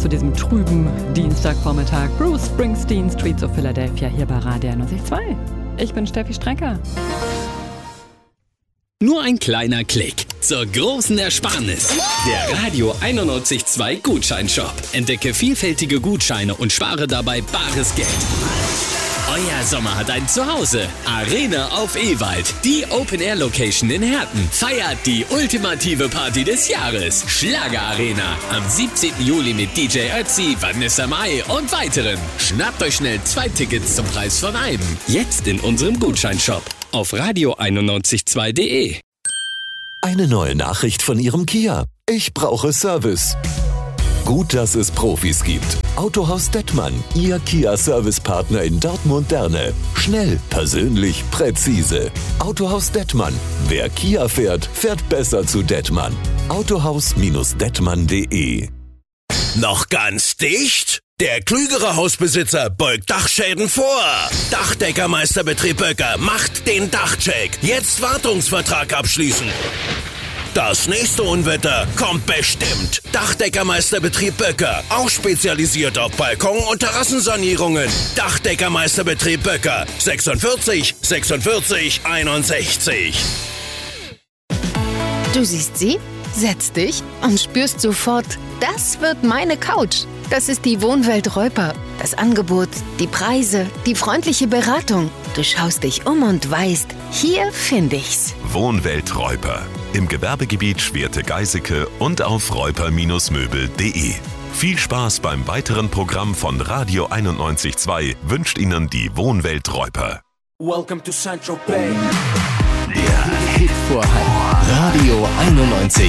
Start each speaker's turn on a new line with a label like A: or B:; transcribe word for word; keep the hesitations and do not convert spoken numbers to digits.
A: zu diesem trüben Dienstagvormittag. Bruce Springsteen, Streets of Philadelphia, hier bei Radio einundneunzig Komma zwei. Ich bin Steffi Strecker.
B: Nur ein kleiner Klick zur großen Ersparnis. Der Radio einundneunzig Komma zwei Gutscheinshop. Entdecke vielfältige Gutscheine und spare dabei bares Geld. Euer Sommer hat ein Zuhause. Arena auf Ewald. Die Open-Air-Location in Herten. Feiert die ultimative Party des Jahres. Schlager Arena. Am siebzehnten Juli mit D J Ötzi, Vanessa Mai und weiteren. Schnappt euch schnell zwei Tickets zum Preis von einem. Jetzt in unserem Gutscheinshop. Auf radio einundneunzig Komma zwei punkt de.
C: Eine neue Nachricht von Ihrem Kia. Ich brauche Service. Gut, dass es Profis gibt. Autohaus Dettmann, Ihr Kia-Service-Partner in Dortmund-Derne. Schnell, persönlich, präzise. Autohaus Dettmann. Wer Kia fährt, fährt besser zu Dettmann. autohaus Dettmann punkt de.
D: Noch ganz dicht? Der klügere Hausbesitzer beugt Dachschäden vor. Dachdeckermeisterbetrieb Böcker macht den Dachcheck. Jetzt Wartungsvertrag abschließen. Das nächste Unwetter kommt bestimmt. Dachdeckermeisterbetrieb Böcker. Auch spezialisiert auf Balkon- und Terrassensanierungen. Dachdeckermeisterbetrieb Böcker. sechsundvierzig sechsundvierzig einundsechzig.
E: Du siehst sie, setzt dich und spürst sofort, das wird meine Couch. Das ist die Wohnwelt Reuper. Das Angebot, die Preise, die freundliche Beratung. Du schaust dich um und weißt, hier finde ich's.
F: Wohnwelt Reuper. Im Gewerbegebiet Schwerte-Geiseke und auf reuper Möbel punkt de. Viel Spaß beim weiteren Programm von Radio einundneunzig Komma zwei wünscht Ihnen die Wohnwelt Reuper.
G: Welcome to Central Bay.
H: Der Hitvorhang. Radio einundneunzig